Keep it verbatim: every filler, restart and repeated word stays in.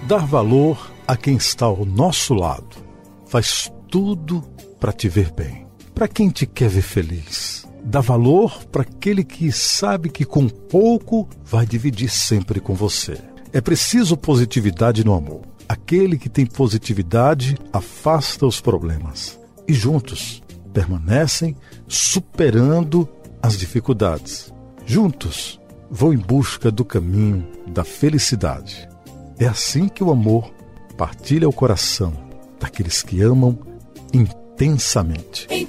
Dar valor a quem está ao nosso lado. Faz tudo para te ver bem. Para quem te quer ver feliz. Dá valor para aquele que sabe que com pouco vai dividir sempre com você. É preciso positividade no amor. Aquele que tem positividade afasta os problemas. E juntos permanecem superando as dificuldades. Juntos vão em busca do caminho da felicidade. É assim que o amor partilha o coração daqueles que amam intensamente.